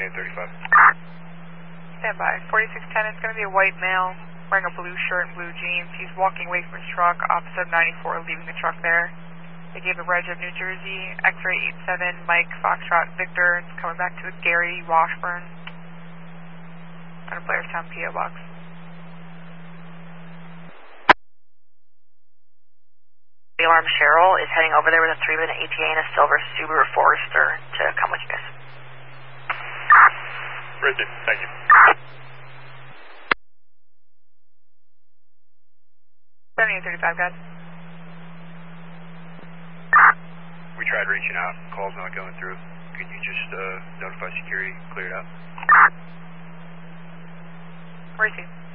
7835. Stand by. 4610, it's going to be a white male wearing a blue shirt and blue jeans. He's walking away from his truck, opposite of 94, leaving the truck there. They gave a reg of New Jersey, X-ray 87, Mike, Foxtrot, Victor. It's coming back to Gary Washburn on a Blairstown P.O. box. The alarm Cheryl is heading over there with a 3-minute ETA and a silver Subaru Forester to come with you guys. Right there, thank you. 7835, guys. We tried reaching out, call's not going through. Can you just notify security, clear it out? Where is he?